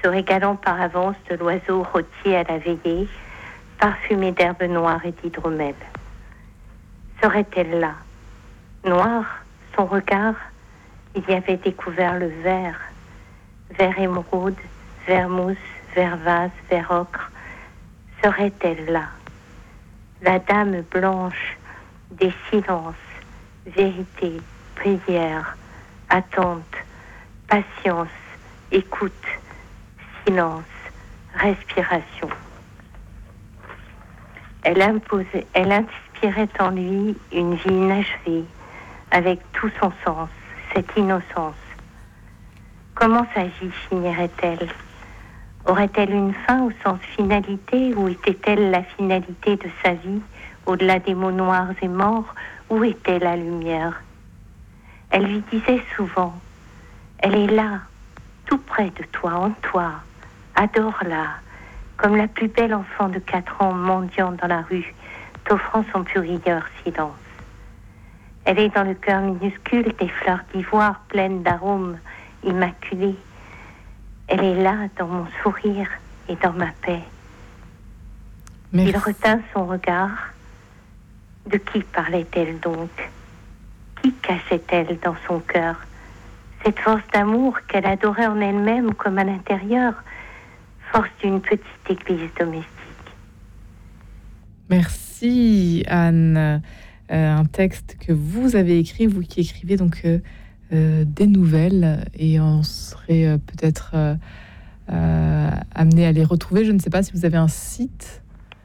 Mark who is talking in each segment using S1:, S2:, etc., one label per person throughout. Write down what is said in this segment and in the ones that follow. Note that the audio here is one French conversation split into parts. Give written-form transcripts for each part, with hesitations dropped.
S1: se régalant par avance de l'oiseau rôti à la veillée, parfumé d'herbes noires et d'hydromel. Serait-elle là? Noir, son regard, il y avait découvert le vert. Vert émeraude, vert mousse, vert vase, vert ocre. Serait-elle là? La dame blanche des silences, vérité, prière, attente, patience, écoute, silence, respiration. Elle inspirait en lui une vie inachevée, avec tout son sens, cette innocence. Comment sa vie finirait-elle? Aurait-elle une fin au sens finalité, ou était-elle la finalité de sa vie, au-delà des mots noirs et morts? Où était la lumière? Elle lui disait souvent, elle est là, tout près de toi, en toi, adore-la, comme la plus belle enfant de 4 ans mendiant dans la rue, t'offrant son plus rieur silence. Elle est dans le cœur minuscule des fleurs d'ivoire pleines d'arômes immaculés. Elle est là dans mon sourire et dans ma paix. Merci. Il retint son regard. De qui parlait-elle donc? Qui cachait-elle dans son cœur? Cette force d'amour qu'elle adorait en elle-même comme à l'intérieur, force d'une petite église domestique.
S2: Merci Anne. Un texte que vous avez écrit, vous qui écrivez donc des nouvelles, et on serait peut-être amené à les retrouver. Je ne sais pas si vous avez un site.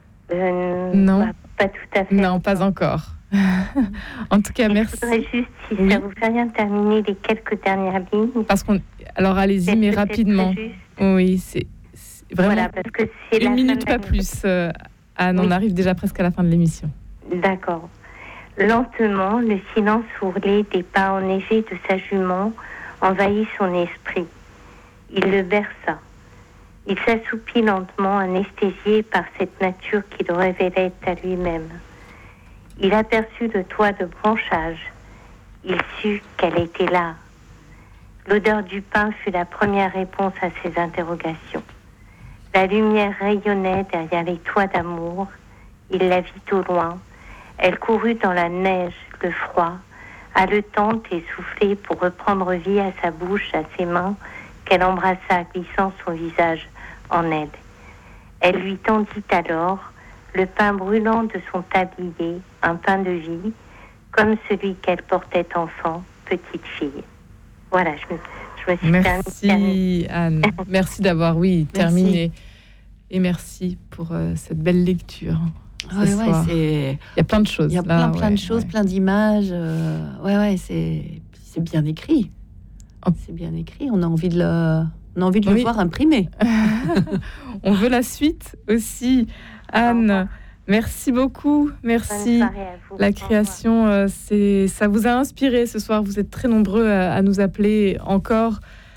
S2: Non,
S1: pas tout à fait.
S2: Non, pas encore. En tout cas, merci.
S1: Je voudrais juste, si ça vous fait rien, terminer les quelques dernières lignes.
S2: Alors allez-y, mais rapidement. Oui, c'est vraiment
S1: voilà, parce que c'est
S2: 1 minute, pas plus. Anne, on arrive déjà presque à la fin de l'émission.
S1: D'accord. Lentement, le silence ourlé des pas enneigés de sa jument envahit son esprit. Il le berça. Il s'assoupit lentement, anesthésié par cette nature qui le révélait à lui-même. Il aperçut le toit de branchage. Il sut qu'elle était là. L'odeur du pain fut la première réponse à ses interrogations. La lumière rayonnait derrière les toits d'amour. Il la vit au loin. Elle courut dans la neige, le froid, haletante et soufflée pour reprendre vie à sa bouche, à ses mains, qu'elle embrassa, glissant son visage en elle. Elle lui tendit alors le pain brûlant de son tablier, un pain de vie, comme celui qu'elle portait enfant, petite fille. Voilà, je me suis
S2: Merci Anne, merci d'avoir terminé. Et merci pour cette belle lecture.
S3: Il
S2: y a plein de choses.
S3: Il y a plein de choses, plein d'images. C'est bien écrit. C'est bien écrit. On a envie de le voir imprimé.
S2: On veut la suite aussi. Anne, merci beaucoup. Merci. La création, ça vous a inspiré ce soir. Vous êtes très nombreux à nous appeler encore.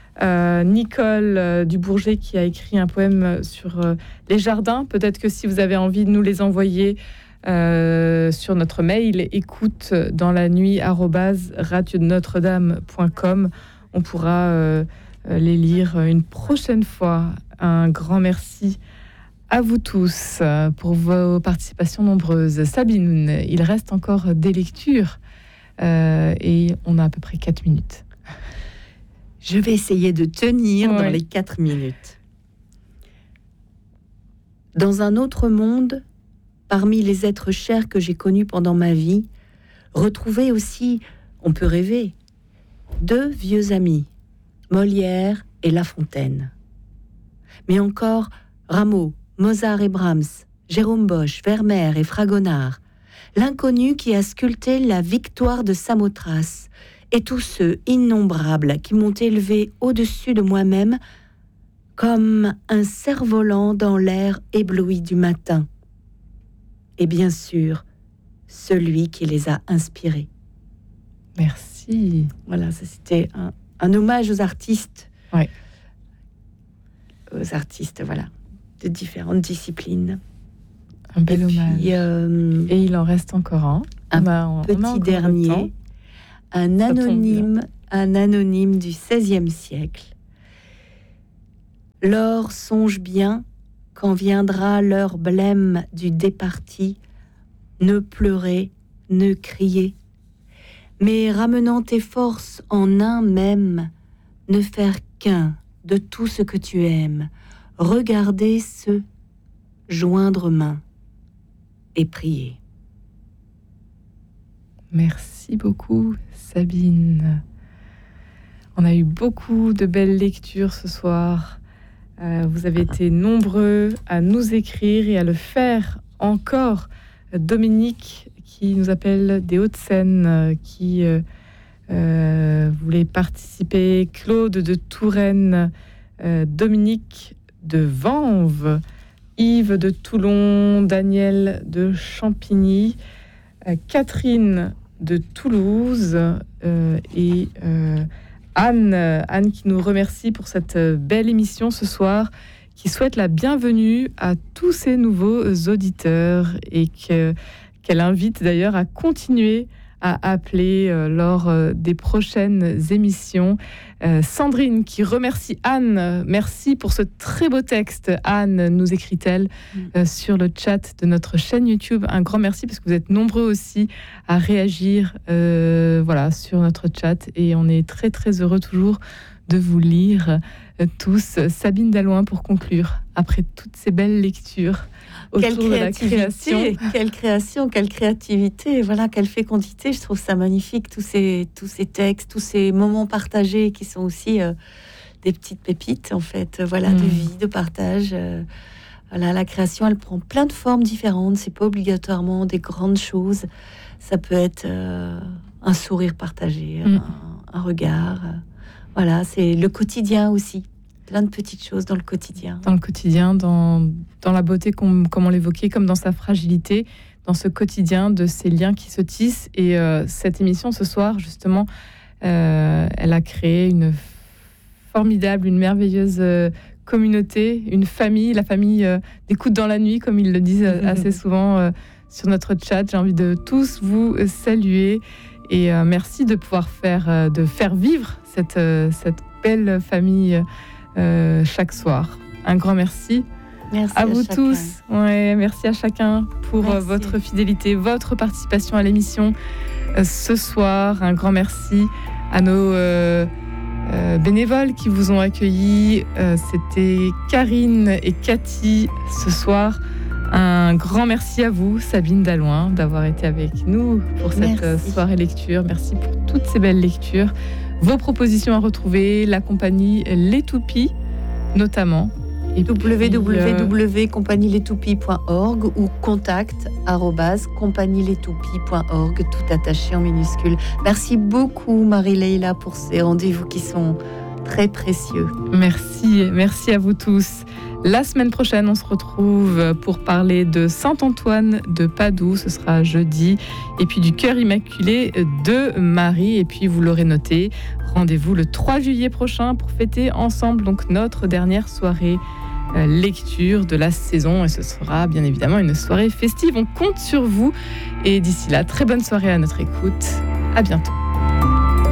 S2: Nicole Dubourget qui a écrit un poème sur les jardins. Peut-être que si vous avez envie de nous les envoyer sur notre mail écoute dans la nuit @radiodenotredame.com, on pourra les lire une prochaine fois. Un grand merci à vous tous pour vos participations nombreuses. Sabine, il reste encore des lectures et on a à peu près 4 minutes.
S3: Je vais essayer de tenir dans les 4 minutes. Dans un autre monde, parmi les êtres chers que j'ai connus pendant ma vie, retrouver aussi, on peut rêver, 2 vieux amis, Molière et La Fontaine. Mais encore Rameau, Mozart et Brahms, Jérôme Bosch, Vermeer et Fragonard, l'inconnu qui a sculpté la victoire de Samothrace, et tous ceux innombrables qui m'ont élevé au-dessus de moi-même comme un cerf-volant dans l'air ébloui du matin. Et bien sûr, celui qui les a inspirés.
S2: Merci.
S3: Voilà, ça c'était un hommage aux artistes.
S2: Ouais.
S3: Aux artistes, voilà, de différentes disciplines.
S2: Un bel hommage. Et il en reste encore un.
S3: Petit dernier. Un anonyme du XVIe siècle. Lors songe bien, quand viendra l'heure blême du départi, ne pleurez, ne criez, mais ramenant tes forces en un même, ne faire qu'un de tout ce que tu aimes, regarder ce, joindre main et prier.
S2: Merci beaucoup, Sabine. On a eu beaucoup de belles lectures ce soir. Vous avez été nombreux à nous écrire et à le faire encore. Dominique, qui nous appelle des Hauts-de-Seine, qui voulait participer. Claude de Touraine, Dominique de Vanves, Yves de Toulon, Daniel de Champigny, Catherine de Toulouse et Anne qui nous remercie pour cette belle émission ce soir, qui souhaite la bienvenue à tous ces nouveaux auditeurs et qu'elle invite d'ailleurs à continuer à appeler lors des prochaines émissions. Sandrine qui remercie Anne. Merci pour ce très beau texte. Anne, nous écrit-elle sur le chat de notre chaîne YouTube. Un grand merci parce que vous êtes nombreux aussi à réagir sur notre chat. Et on est très très heureux toujours de vous lire tous. Sabine Dallouin pour conclure, après toutes ces belles lectures.
S3: Quelle créativité, quelle création, quelle créativité, voilà, quelle fécondité. Je trouve ça magnifique, tous ces textes, tous ces moments partagés qui sont aussi des petites pépites, en fait, voilà, de vie, de partage. Voilà, la création, elle prend plein de formes différentes. C'est pas obligatoirement des grandes choses. Ça peut être un sourire partagé, un regard. Voilà, c'est le quotidien aussi. Plein de petites choses dans le quotidien. Dans le quotidien, dans la beauté, comme on l'évoquait, comme dans sa fragilité, dans ce quotidien de ces liens qui se tissent. Et cette émission, ce soir, justement, elle a créé une formidable, une merveilleuse communauté, une famille, la famille d'écoute dans la nuit, comme ils le disent assez souvent sur notre chat. J'ai envie de tous vous saluer et merci de pouvoir faire vivre cette belle famille chaque soir. Un grand merci. Merci à vous tous. Ouais, merci à chacun pour votre fidélité, votre participation à l'émission ce soir. Un grand merci à nos bénévoles qui vous ont accueillis. C'était Karine et Cathy ce soir. Un grand merci à vous, Sabine Dallouin, d'avoir été avec nous pour cette soirée lecture. Merci pour toutes ces belles lectures. Vos propositions à retrouver, la compagnie Les Toupies, notamment. www.compagnielestoupies.org ou contact@compagnielestoupies.org, tout attaché en minuscule. Merci beaucoup, Marie-Leila, pour ces rendez-vous qui sont très précieux. Merci à vous tous. La semaine prochaine, on se retrouve pour parler de Saint-Antoine de Padoue. Ce sera jeudi. Et puis du Cœur Immaculé de Marie. Et puis, vous l'aurez noté, rendez-vous le 3 juillet prochain pour fêter ensemble donc notre dernière soirée lecture de la saison. Et ce sera bien évidemment une soirée festive. On compte sur vous. Et d'ici là, très bonne soirée à notre écoute. À bientôt.